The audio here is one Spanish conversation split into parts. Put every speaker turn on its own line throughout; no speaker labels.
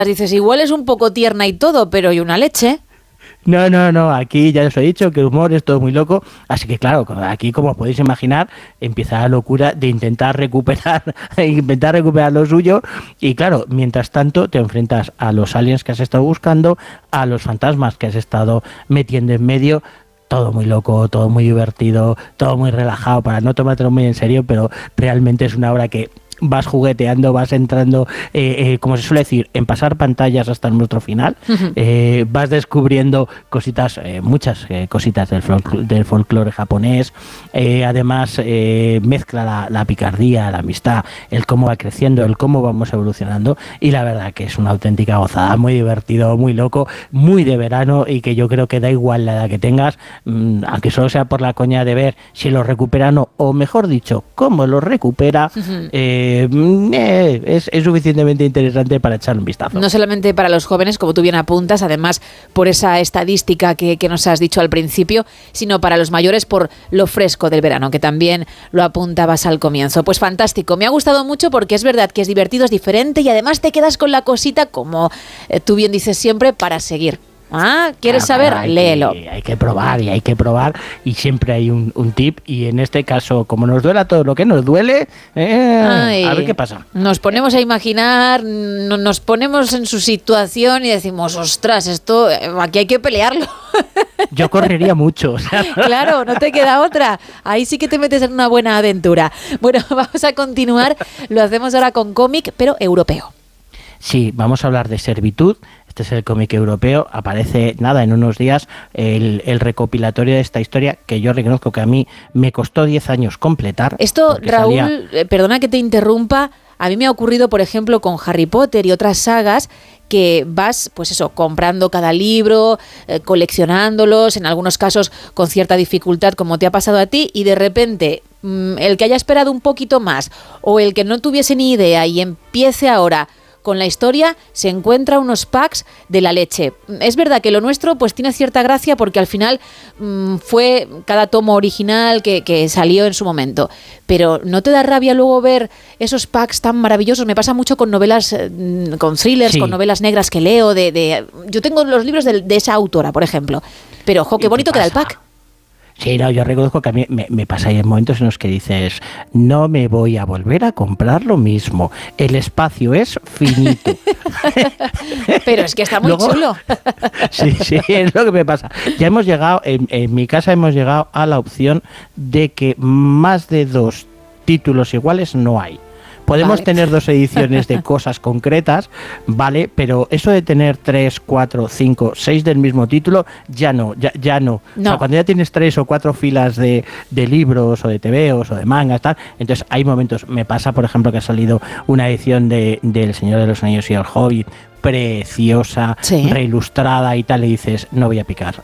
dices, igual es un poco tierna y todo, pero ¿y una leche?
No, aquí ya os he dicho que el humor es todo muy loco, así que claro, aquí como podéis imaginar empieza la locura de intentar recuperar lo suyo y claro, mientras tanto te enfrentas a los aliens que has estado buscando, a los fantasmas que has estado metiendo en medio. Todo muy loco, todo muy divertido, todo muy relajado para no tomártelo muy en serio, pero realmente es una obra que vas jugueteando, vas entrando, como se suele decir, en pasar pantallas hasta nuestro final. Vas descubriendo cositas, muchas cositas del folclore japonés. Además, mezcla la picardía, la amistad, el cómo va creciendo, el cómo vamos evolucionando. Y la verdad que es una auténtica gozada, muy divertido, muy loco, muy de verano y que yo creo que da igual la edad que tengas, aunque solo sea por la coña de ver si lo recupera o no, o mejor dicho, cómo lo recupera. Es suficientemente interesante para echar un vistazo.
No solamente para los jóvenes, como tú bien apuntas, además por esa estadística que nos has dicho al principio, sino para los mayores por lo fresco del verano, que también lo apuntabas al comienzo. Pues fantástico, me ha gustado mucho porque es verdad que es divertido, es diferente y además te quedas con la cosita, como tú bien dices siempre, para seguir. ¿Quieres saber? Léelo.
Hay que probar y siempre hay un tip y en este caso, como nos duela todo lo que nos duele, a ver qué pasa.
Nos ponemos a imaginar, nos ponemos en su situación y decimos, ostras, esto aquí hay que pelearlo.
Yo correría mucho.
Claro, no te queda otra. Ahí sí que te metes en una buena aventura. Bueno, vamos a continuar. Lo hacemos ahora con cómic, pero europeo.
Sí, vamos a hablar de Servitud. Este es el cómic europeo. Aparece, en unos días, el recopilatorio de esta historia que yo reconozco que a mí me costó 10 años completar.
Esto, Raúl, perdona que te interrumpa, a mí me ha ocurrido, por ejemplo, con Harry Potter y otras sagas, que vas, pues eso, comprando cada libro, coleccionándolos, en algunos casos con cierta dificultad, como te ha pasado a ti, y de repente el que haya esperado un poquito más o el que no tuviese ni idea y empiece ahora con la historia, se encuentra unos packs de la leche. Es verdad que lo nuestro pues tiene cierta gracia porque al final fue cada tomo original que salió en su momento. Pero ¿no te da rabia luego ver esos packs tan maravillosos? Me pasa mucho con novelas, con thrillers, sí, con novelas negras que leo. Yo tengo los libros de esa autora, por ejemplo. Pero, ojo, qué bonito queda el pack.
Sí, yo reconozco que a mí me pasa ahí en momentos en los que dices, no me voy a volver a comprar lo mismo, el espacio es finito.
Pero es que está muy chulo.
Sí, es lo que me pasa. Ya hemos llegado, en mi casa hemos llegado a la opción de que más de 2 títulos iguales no hay. Podemos tener 2 ediciones de cosas concretas, ¿vale? Pero eso de tener 3, 4, 5, 6 del mismo título, ya no. O sea, cuando ya tienes 3 o 4 filas de libros o de tebeos o de mangas, tal, entonces hay momentos, me pasa, por ejemplo, que ha salido una edición de El Señor de los Anillos y el Hobbit, preciosa, sí, reilustrada y tal, y dices, no voy a picar,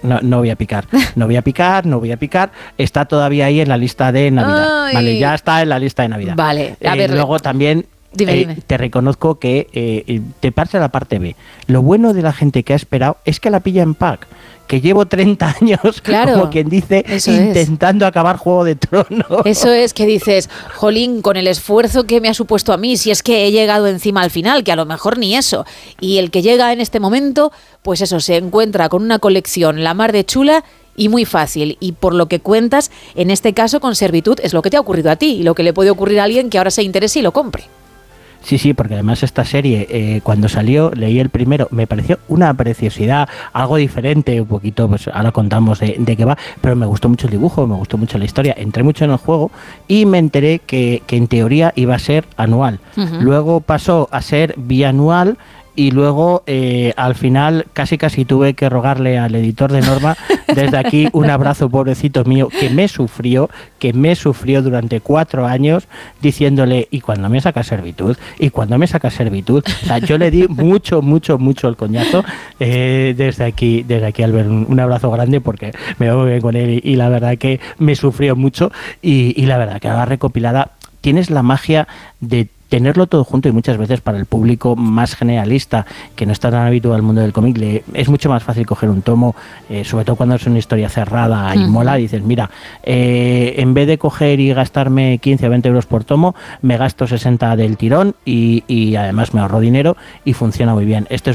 está todavía ahí en la lista de Navidad. Ay. Vale, ya está en la lista de Navidad.
Vale, a ver,
luego también dime. Te reconozco que te pasa la parte B. Lo bueno de la gente que ha esperado es que la pilla en pack, que llevo 30 años, claro, como quien dice, intentando acabar Juego de Tronos.
Eso es, que dices, jolín, con el esfuerzo que me ha supuesto a mí, si es que he llegado encima al final, que a lo mejor ni eso. Y el que llega en este momento, pues eso, se encuentra con una colección la mar de chula y muy fácil. Y por lo que cuentas, en este caso con Servitud, es lo que te ha ocurrido a ti y lo que le puede ocurrir a alguien que ahora se interese y lo compre.
Sí, porque además esta serie, cuando salió, leí el primero, me pareció una preciosidad, algo diferente, un poquito, pues ahora contamos de qué va, pero me gustó mucho el dibujo, me gustó mucho la historia, entré mucho en el juego y me enteré que en teoría iba a ser anual. Uh-huh. Luego pasó a ser bianual y luego al final casi tuve que rogarle al editor de Norma, desde aquí un abrazo, pobrecito mío, que me sufrió durante 4 años diciéndole, ¿y cuándo me sacas Servitud? O sea, yo le di mucho el coñazo. Desde aquí Albert, un abrazo grande porque me voy bien con él y la verdad que me sufrió mucho y la verdad que ahora recopilada tienes la magia de tenerlo todo junto y muchas veces para el público más generalista que no está tan habituado al mundo del cómic es mucho más fácil coger un tomo, sobre todo cuando es una historia cerrada y mola, dices, mira, en vez de coger y gastarme 15 o 20 euros por tomo, me gasto 60 del tirón y además me ahorro dinero y funciona muy bien. Este